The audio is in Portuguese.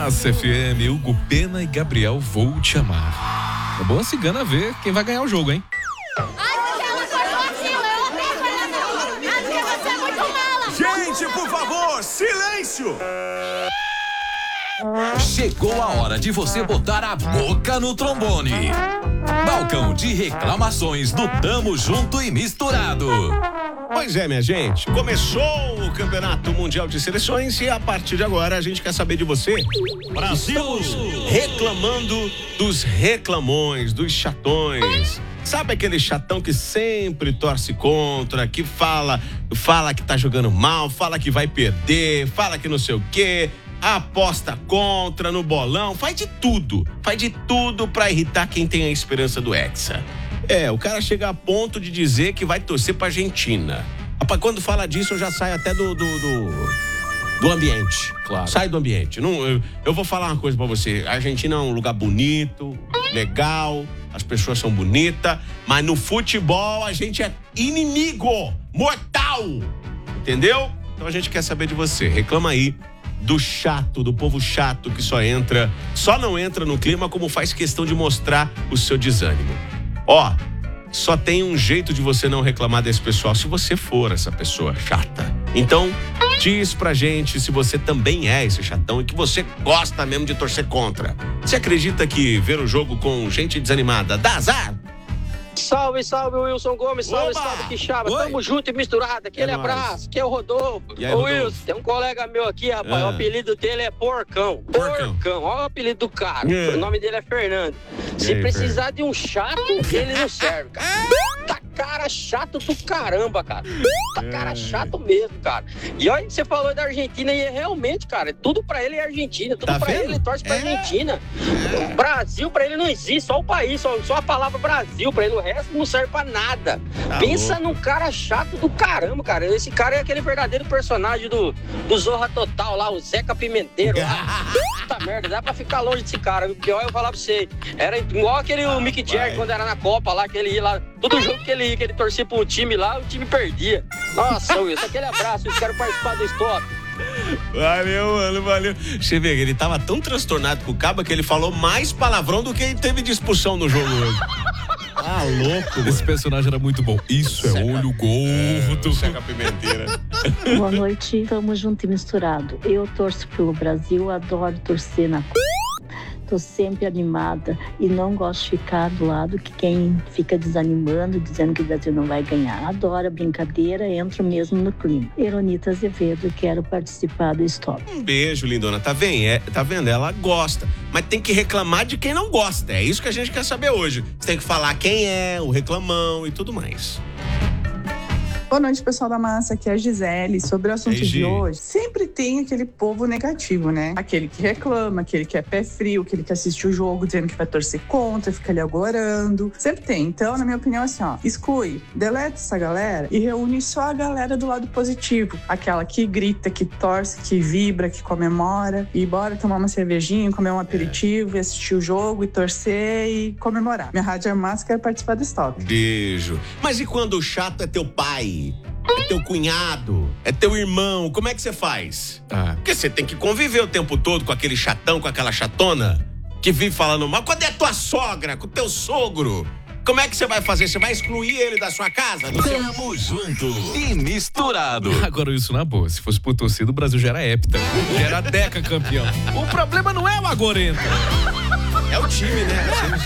Massa FM, Hugo Pena e Gabriel Vou Te Amar. É bom a cigana ver quem vai ganhar o jogo, hein? Gente, por favor, silêncio! Chegou a hora de você botar a boca no trombone. Balcão de reclamações do Tamo Junto e Misturado. Pois é, minha gente, começou o Campeonato Mundial de Seleções e a partir de agora a gente quer saber de você. Brasil! Estamos reclamando dos reclamões, dos chatões. Sabe aquele chatão que sempre torce contra, que fala que tá jogando mal, fala que vai perder, fala que não sei o quê, aposta contra no bolão, faz de tudo pra irritar quem tem a esperança do Hexa. O cara chega a ponto de dizer que vai torcer pra Argentina. Rapaz, quando fala disso eu já saio até do ambiente. Claro. Sai do ambiente. Não, eu vou falar uma coisa pra você. A Argentina é um lugar bonito, legal, as pessoas são bonitas, mas no futebol a gente é inimigo, mortal. Entendeu? Então a gente quer saber de você. Reclama aí do povo chato que só não entra no clima, como faz questão de mostrar o seu desânimo. Só tem um jeito de você não reclamar desse pessoal, se você for essa pessoa chata. Então, diz pra gente se você também é esse chatão e que você gosta mesmo de torcer contra. Você acredita que ver o jogo com gente desanimada dá azar? Salve, salve, Wilson Gomes, salve, Quixaba. Tamo junto e misturado. Aquele abraço, que é o Rodolfo. Aí, Ô, Rodolfo? Wilson, tem um colega meu aqui, rapaz, o apelido dele é Porcão. Olha o apelido do cara. O nome dele é Fernando. Se precisar de um chato, ele não serve, cara. Tá cara chato do caramba, cara. Tá cara chato mesmo, cara. E olha, você falou da Argentina e realmente, cara, tudo pra ele é Argentina. Tudo Tá pra vendo? ele torce pra Argentina. O Brasil pra ele não existe, só o país, só a palavra Brasil pra ele. O resto não serve pra nada. Tá Pensa louco. num cara chato do caramba, cara. Esse cara é aquele verdadeiro personagem do Zorra Total lá, o Zeca Pimenteiro lá. Puta merda, dá pra ficar longe desse cara. O pior eu falar pra você. Era igual aquele o Mick Jagger quando era na Copa lá, que ele ia lá. Todo jogo que ele ia, que ele torcia pro time lá, o time perdia. Nossa, Wilson, aquele abraço. Eu quero participar do Stop. Valeu, mano, valeu. Você vê, ele tava tão transtornado com o Caba que ele falou mais palavrão do que ele teve de expulsão no jogo hoje. Ah, louco, Esse personagem era muito bom. Isso é olho gordo. Zeca Pimenteira. Boa noite, tamo junto e misturado. Eu torço pelo Brasil, adoro torcer na tô sempre animada e não gosto de ficar do lado que quem fica desanimando, dizendo que o Brasil não vai ganhar. Adoro a brincadeira, entro mesmo no clima. Eronita Azevedo, quero participar do Stop. Um beijo, lindona. Tá vendo? Ela gosta. Mas tem que reclamar de quem não gosta. É isso que a gente quer saber hoje. Você tem que falar quem é, o reclamão e tudo mais. Boa noite, pessoal da massa, aqui é a Gisele. Sobre o assunto de hoje, sempre tem aquele povo negativo, né? Aquele que reclama, aquele que é pé frio, aquele que assiste o jogo dizendo que vai torcer contra, fica ali agorando. Sempre tem. Então, na minha opinião, assim, exclui, deleta essa galera e reúne só a galera do lado positivo. Aquela que grita, que torce, que vibra, que comemora. E bora tomar uma cervejinha, comer um aperitivo e assistir o jogo e torcer e comemorar. Minha rádio é massa, quero participar do Stop. Beijo. Mas e quando o chato é teu pai? É teu cunhado? É teu irmão? Como é que você faz? Porque você tem que conviver o tempo todo com aquele chatão, com aquela chatona que vive falando mal. Quando é tua sogra, com o teu sogro? Como é que você vai fazer? Você vai excluir ele da sua casa? Tamo junto e misturado. Agora isso na boa, se fosse por torcida, o Brasil já era hepta. Já era deca campeão. O problema não é o agorento. É o time, né?